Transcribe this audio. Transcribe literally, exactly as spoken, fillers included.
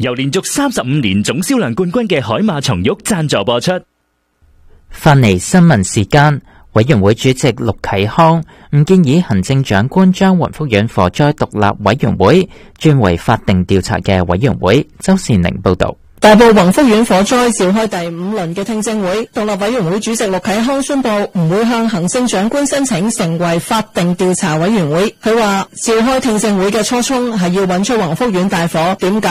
由連續三十五年總銷量冠軍嘅海馬松郁贊助播出。 翻嚟新聞時間，委員會主席陸啟康唔建議行政長官將宏福苑火災獨立委員會轉為法定調查嘅委員會。周善寧報道。 大埔宏福苑火災召開第五輪嘅聽證會，獨立委員會主席陸啟康宣布唔會向行政長官申請成為法定調查委員會。佢話召開聽證會嘅初衷係要揾出宏福苑大火點解